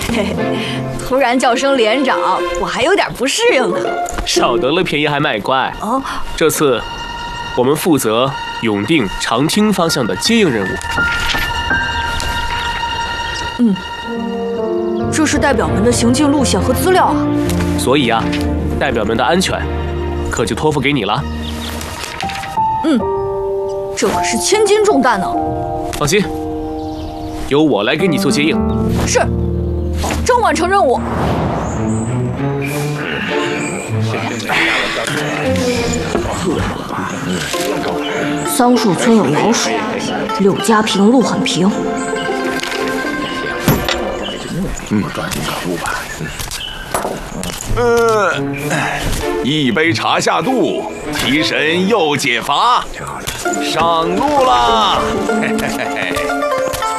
嘿嘿，突然叫声连长，我还有点不适应呢。 少得了便宜还卖乖。 哦， 这次我们负责永定、长汀方向的接应任务。 这是代表们的行进路线和资料啊。 所以啊，代表们的安全可就托付给你了。 这可是千斤重担呢。 放心，由我来给你做接应。 是，保证完成任务。桑树村有老鼠，柳家坪路很平。 一杯茶下肚，提神又解乏。上路啦！嘿嘿嘿嘿。